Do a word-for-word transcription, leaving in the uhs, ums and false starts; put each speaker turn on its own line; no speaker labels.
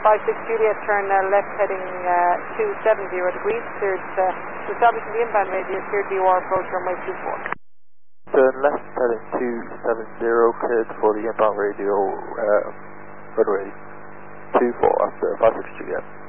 five six Juliet, turn uh, left heading uh, two seven zero degrees, cleared uh, to establishing the inbound radio, cleared V O R approach runway two four.
Turn left heading two seven zero, cleared for the inbound radio, uh, runway two four after five six Juliet.